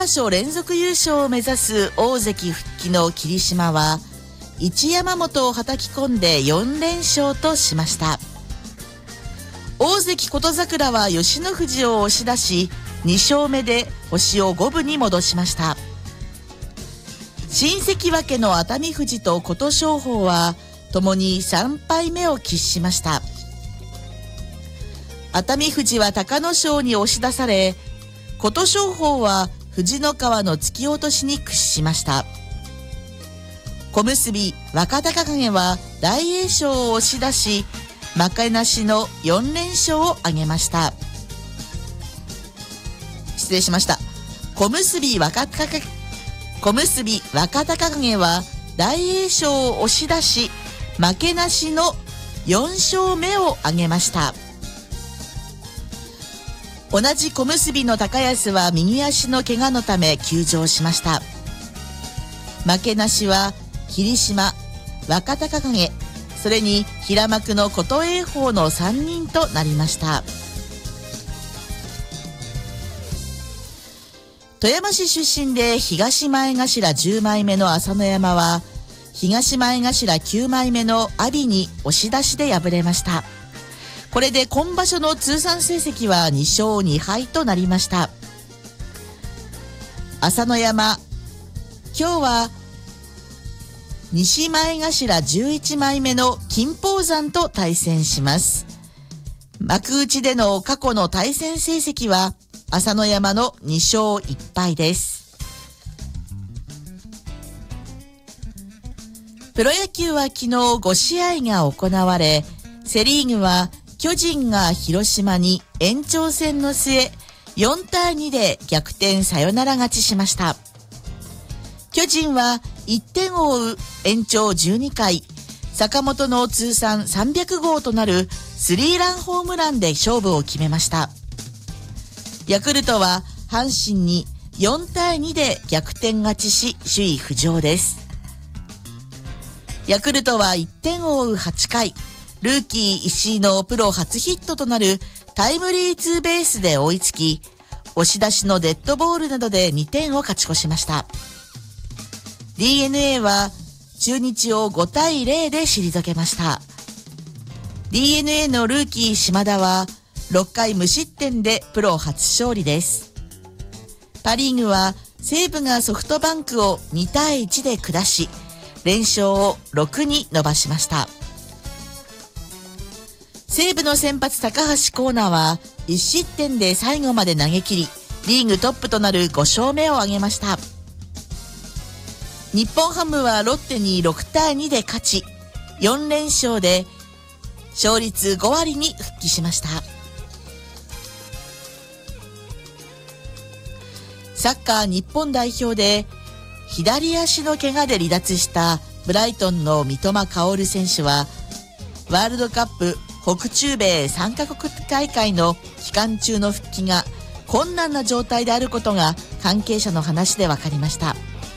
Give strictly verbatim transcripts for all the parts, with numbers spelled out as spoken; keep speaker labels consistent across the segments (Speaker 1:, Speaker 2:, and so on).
Speaker 1: 勝連続優勝を目指す大関復帰の霧島は一山本を叩き込んでよん連勝としました。大関琴櫻は吉野富士を押し出しに勝目で星を五分に戻しました。新関脇の熱海富士と琴勝峰はともにさん敗目を喫しました。熱海富士は隆の勝に押し出され、琴勝峰は富士の川の突き落としに屈しました。小結若隆景は大栄翔を押し出し負けなしのよん連勝を挙げました。失礼しました。小結若隆小結若隆景は大栄翔を押し出し負けなしのよん勝目を挙げました。同じ小結の高安は右足の怪我のため休場しました。負けなしは霧島、若隆景、それに平幕の琴恵峰のさんにんとなりました。富山市出身で東前頭じゅう枚目の朝乃山は東前頭きゅう枚目の阿炎に押し出しで敗れました。これで今場所の通算成績はに勝に敗となりました。朝乃山、今日は西前頭じゅういち枚目の金峰山と対戦します。幕内での過去の対戦成績は朝乃山のに勝いち敗です。プロ野球は昨日ご試合が行われ、セリーグは巨人が広島に延長戦の末よん対にで逆転サヨナラ勝ちしました。巨人はいってんを追う延長じゅうに回、坂本の通算さんびゃく号となるスリーランホームランで勝負を決めました。ヤクルトは阪神によん対にで逆転勝ちし首位浮上です。ヤクルトはいってんを追うはち回、ルーキー石井のプロ初ヒットとなるタイムリーツーベースで追いつき、押し出しのデッドボールなどでにてんを勝ち越しました。ディーエヌエー は中日をご対ゼロで退けました。ディーエヌエー のルーキー島田はろっ回無失点でプロ初勝利です。パ・リーグは西武がソフトバンクをに対いちで下し、連勝をろくに伸ばしました。西武の先発高橋光成はいち失点で最後まで投げ切り、リーグトップとなるご勝目を挙げました。日本ハムはロッテにろく対にで勝ち、よん連勝で勝率ご割に復帰しました。サッカー日本代表で左足の怪我で離脱したブライトンの三笘薫選手はワールドカップ北中米さんカ国大会の期間中の復帰が困難な状態であることが関係者の話で分かりました。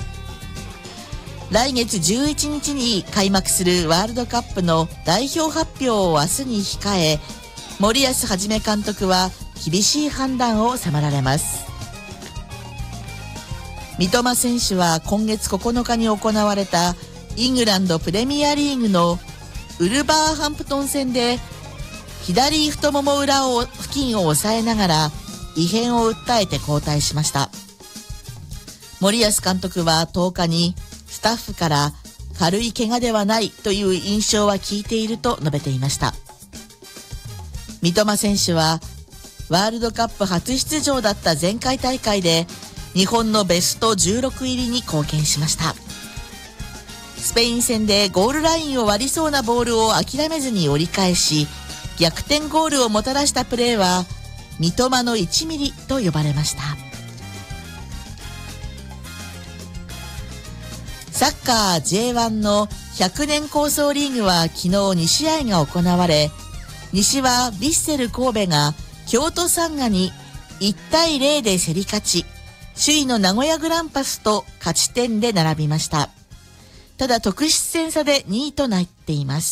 Speaker 1: 来月じゅういちにちに開幕するワールドカップの代表発表を明日に控え、森保一監督は厳しい判断を迫られます。三笘選手は今月ここのかに行われたイングランドプレミアリーグのウルバーハンプトン戦で左太もも裏を付近を押さえながら異変を訴えて交代しました。森保監督はとおかにスタッフから軽い怪我ではないという印象は聞いていると述べていました。三笘選手はワールドカップ初出場だった前回大会で日本のベストじゅうろく入りに貢献しました。スペイン戦でゴールラインを割りそうなボールを諦めずに折り返し逆転ゴールをもたらしたプレーは三笘のいちミリと呼ばれました。サッカー ジェイワン のひゃくねん構想リーグは昨日に試合が行われ、西はヴィッセル神戸が京都サンガにいち対ゼロで競り勝ち、首位の名古屋グランパスと勝ち点で並びました。ただ得失点差でにいとなっています。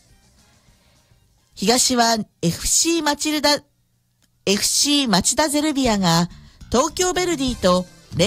Speaker 1: 東は エフシー マチルダ、エフシー 町田ゼルビアが東京ヴェルディと